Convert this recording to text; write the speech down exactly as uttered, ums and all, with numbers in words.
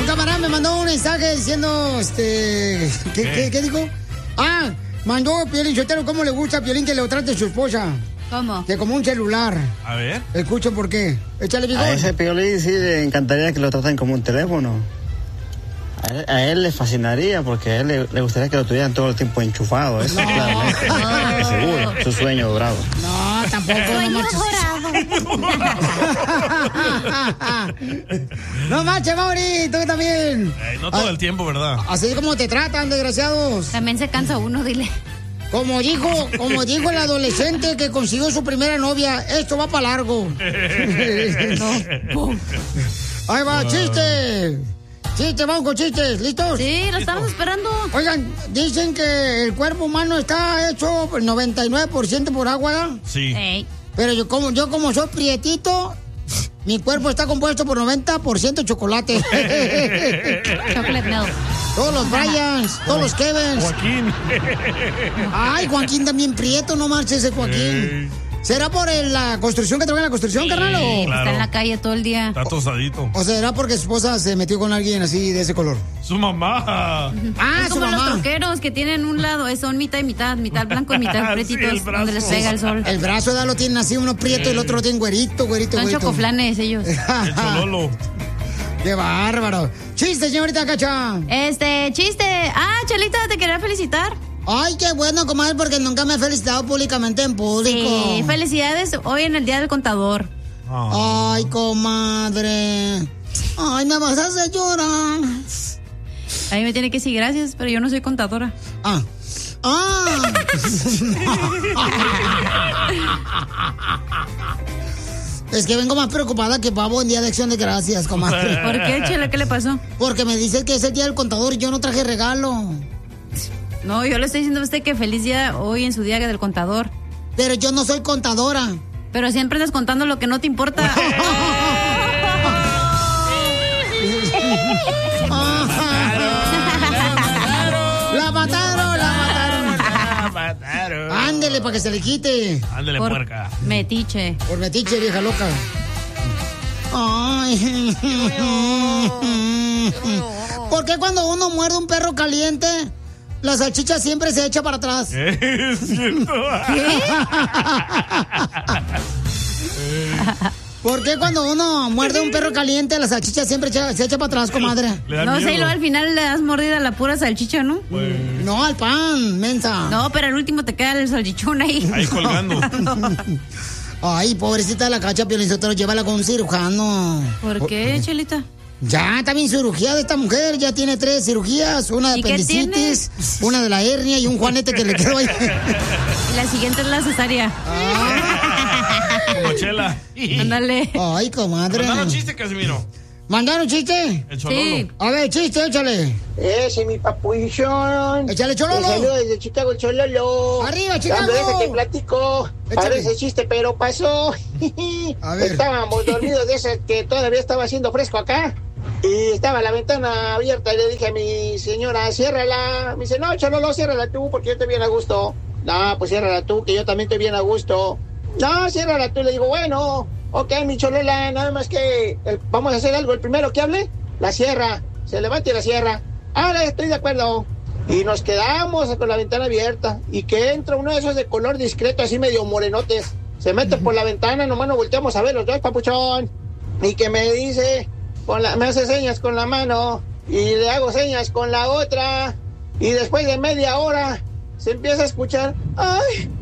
camarada me mandó un mensaje diciendo, este... ¿Qué, ¿Qué? ¿Qué, qué dijo? Ah, mandó Piolín Sotelo cómo le gusta a Piolín que le trate su esposa. ¿Cómo? Que como un celular. A ver. Escuchen por qué. Échale, Vigor. A ese Piolín sí le encantaría que lo traten como un teléfono. A él, a él le fascinaría porque a él le, le gustaría que lo tuvieran todo el tiempo enchufado. Eso, no, claramente. No. Seguro, su sueño dorado. No, tampoco. Sueño dorado. No manches, Mauri, tú también. Ay, no todo ah, el tiempo, ¿verdad? Así como te tratan, desgraciados. También se cansa uno, dile. Como dijo, como dijo el adolescente que consiguió su primera novia, esto va para largo. No. Ahí va, chiste. Chiste, vamos con chistes, ¿listos? Sí, lo estamos esperando. Oigan, dicen que el cuerpo humano está hecho noventa y nueve por ciento por agua, ¿verdad? Sí. Hey. Pero yo como, yo como soy prietito, mi cuerpo está compuesto por noventa por ciento chocolate. Chocolate milk. Todos los Bryans, todos los Kevins. Joaquín. Ay, Joaquín también prieto, no marches ese Joaquín. Hey. ¿Será por el, la construcción que trabaja en la construcción, sí, carnal? O... Claro. Está en la calle todo el día. Está tostadito. ¿O será porque su esposa se metió con alguien así de ese color? Su mamá. Ah, es su como mamá. Los troqueros que tienen un lado, son mitad y mitad, mitad blanco y mitad pretitos, sí, donde les pega el sol. El brazo de lo tienen así, uno prieto sí. Y el otro lo tienen güerito, güerito, son güerito. Son chocoflanes ellos. El chololo. ¡Qué bárbaro! ¡Chiste, señorita Cacha! Este, chiste. Ah, Chelita, te quería felicitar. Ay, qué bueno, comadre, porque nunca me he felicitado públicamente en público. Sí, felicidades hoy en el Día del Contador. Oh. Ay, comadre. Ay, me vas a hacer llorar. A mí me tiene que decir gracias, pero yo no soy contadora. Ah. Ah. Es que vengo más preocupada que pavo en Día de Acción de Gracias, comadre. ¿Por qué, Chela? ¿Qué le pasó? Porque me dice que es el Día del Contador y yo no traje regalo. No, yo le estoy diciendo a usted que feliz día hoy en su Día del Contador. Pero yo no soy contadora. Pero siempre estás contando lo que no te importa. ¡La mataron! ¡La mataron! ¡La mataron! Ándele para que se le quite. Ándele, por puerca. Metiche. Por metiche, vieja loca. Ay. ¿Por qué cuando uno muerde un perro caliente, la salchicha siempre se echa para atrás? Es cierto. ¿Qué? ¿Por qué cuando uno muerde un perro caliente, la salchicha siempre echa, se echa para atrás, comadre? No sé, y luego al final le das mordida a la pura salchicha, ¿no? Pues... No, al pan, mensa. No, pero al último te queda el salchichón ahí. Ahí colgando. Ay, pobrecita de la Cacha, Piolín Sotelo, llévala con un cirujano. ¿Por qué, Chelita? Ya, está bien cirugía de esta mujer, ya tiene tres cirugías, una de apendicitis, una de la hernia y un juanete que le quedó ahí. Y la siguiente es la cesárea. Ah. Como Chela. Ándale. Ay, comadre. ¿Mandaron chiste, Casimiro? ¿Mandaron chiste? El chololo. Sí. A ver, chiste, échale. Ese, mi papuchón. Échale, Chololo. Un saludo desde Chicago, el Chololo. Arriba, Chicago. Déjame que platico. Parece chiste, pero pasó. A ver. Estábamos dormidos de ese que todavía estaba haciendo fresco acá. Y estaba la ventana abierta y le dije a mi señora, ciérrala. Me dice, no, Chololo, ciérrala tú porque yo estoy bien a gusto. No, pues ciérrala tú, que yo también estoy bien a gusto. No, ciérrala tú. Le digo, bueno, ok, mi Cholola, nada más que el, vamos a hacer algo. El primero que hable, la cierra. Se levanta y la cierra. Ahora estoy de acuerdo. Y nos quedamos con la ventana abierta. Y que entra uno de esos de color discreto, así medio morenotes. Se mete por la ventana, nomás nos volteamos a ver los dos, papuchón. Y que me dice, con la, me hace señas con la mano. Y le hago señas con la otra. Y después de media hora, se empieza a escuchar, ¡ay!